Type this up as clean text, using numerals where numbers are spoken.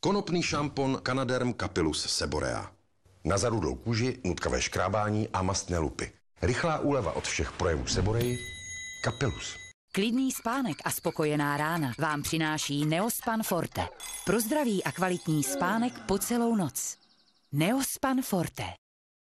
Konopný šampon Canaderm Capillus Seborea. Na zarudlou kůži, nutkavé škrábání a mastné lupy. Rychlá úleva od všech projevů seboreji. Capillus. Klidný spánek a spokojená rána vám přináší Neospan Forte. Pro zdravý a kvalitní spánek po celou noc. Neospan Forte.